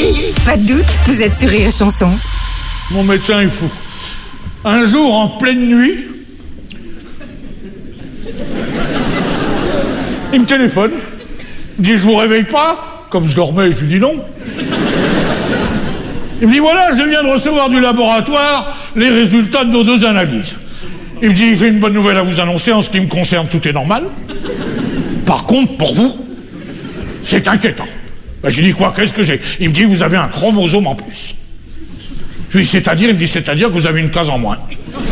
Pas de doute, vous êtes sur Rire et Chanson. Mon médecin est fou. Un jour, en pleine nuit, il me téléphone. Il me dit, je vous réveille pas? Comme je dormais, je lui dis non. Il me dit, voilà, je viens de recevoir du laboratoire les résultats de nos 2 analyses. Il me dit, j'ai une bonne nouvelle à vous annoncer, en ce qui me concerne, tout est normal. Par contre, pour vous, c'est inquiétant. Ben, j'ai dit, quoi, qu'est-ce que j'ai? Il me dit, vous avez un chromosome en plus. Je lui dis, c'est-à-dire? Il me dit, c'est-à-dire que vous avez une case en moins.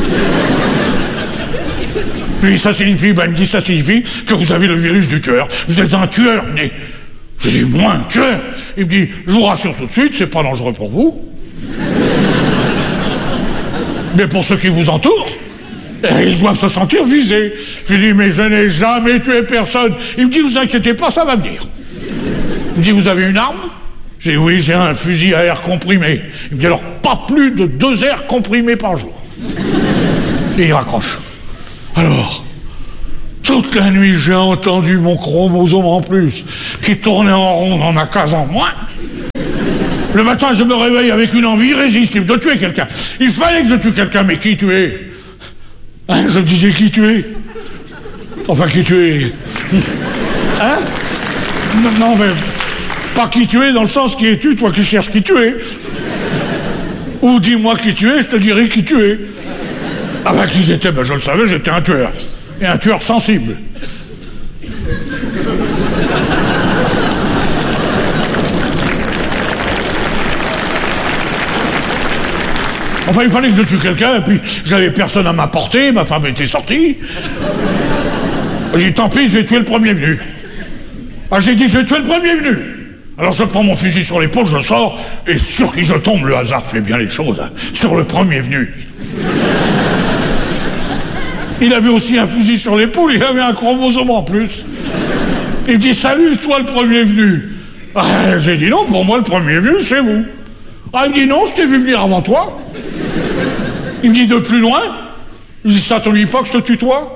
Je lui dis, ça signifie? Ben, il me dit, ça signifie que vous avez le virus du tueur. Vous êtes un tueur, né. Je lui dis, moi, un tueur? Il me dit, je vous rassure tout de suite, c'est pas dangereux pour vous. Mais pour ceux qui vous entourent, ils doivent se sentir visés. Je lui dis, mais je n'ai jamais tué personne. Il me dit, vous inquiétez pas, ça va venir. Il me dit, vous avez une arme? J'ai dit, oui, j'ai un fusil à air comprimé. Il me dit, alors, pas plus de 2 airs comprimés par jour. Et il raccroche. Alors, toute la nuit, j'ai entendu mon chromosome en plus, qui tournait en rond dans ma case en moins. Le matin, je me réveille avec une envie irrésistible de tuer quelqu'un. Il fallait que je tue quelqu'un, mais qui tuer? Hein, je me disais, qui tuer? Enfin, qui tuer? Hein? Non, mais pas qui tuer dans le sens qui es-tu, toi qui cherches qui tuer. Ou dis-moi qui tu es, je te dirai qui tu es. Ah ben qui j'étais? Ben je le savais, j'étais un tueur. Et un tueur sensible. Enfin, il fallait que je tue quelqu'un, et puis j'avais personne à m'apporter, ma femme était sortie. J'ai dit, tant pis, je vais tuer le premier venu. Ah, j'ai dit, je vais tuer le premier venu. Alors je prends mon fusil sur l'épaule, je sors, et sur qui je tombe, le hasard fait bien les choses, hein, sur le premier venu. Il avait aussi un fusil sur l'épaule, il avait un chromosome en plus. Il me dit, salut, toi le premier venu. Ah, j'ai dit, non, pour moi le premier venu, c'est vous. Ah, il me dit, non, je t'ai vu venir avant toi. Il me dit, de plus loin. Il me dit, ça te dit pas que je te tutoie?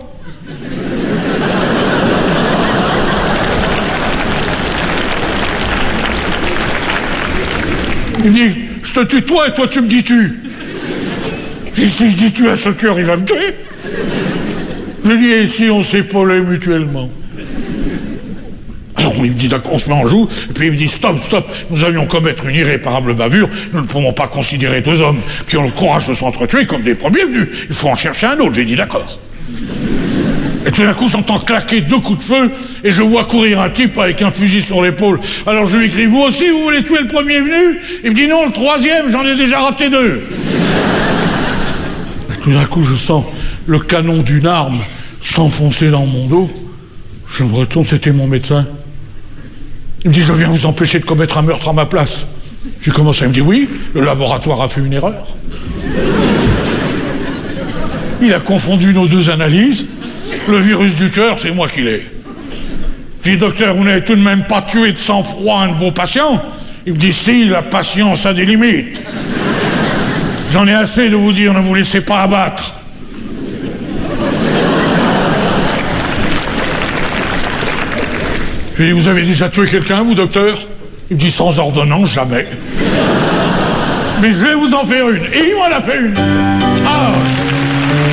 Il me dit, je te tutoie et toi tu me dis tu. J'ai dit, si je dis tu à ce cœur, il va me tuer. Je lui dis, et si on s'épaulait mutuellement? Alors il me dit, d'accord, on se met en joue, et puis il me dit, stop, nous allions commettre une irréparable bavure, nous ne pouvons pas considérer 2 hommes qui ont le courage de s'entretuer comme des premiers venus. Il faut en chercher un autre. J'ai dit, d'accord. Et tout d'un coup, j'entends claquer 2 coups de feu, et je vois courir un type avec un fusil sur l'épaule. Alors je lui crie, vous aussi, vous voulez tuer le premier venu? Il me dit, non, le 3e, j'en ai déjà raté 2. Et tout d'un coup, je sens le canon d'une arme s'enfoncer dans mon dos. Je me retourne, c'était mon médecin. Il me dit, je viens vous empêcher de commettre un meurtre à ma place. J'ai commencé, il me dit, oui, le laboratoire a fait une erreur. Il a confondu nos 2 analyses. Le virus du tueur, c'est moi qui l'ai. Je dis, docteur, vous n'avez tout de même pas tué de sang-froid un de vos patients? Il me dit, si, la patience a des limites. J'en ai assez de vous dire, ne vous laissez pas abattre. Je lui dis, vous avez déjà tué quelqu'un, vous, docteur? Il me dit, sans ordonnance, jamais. Mais je vais vous en faire une. Et il m'en a fait une. Ah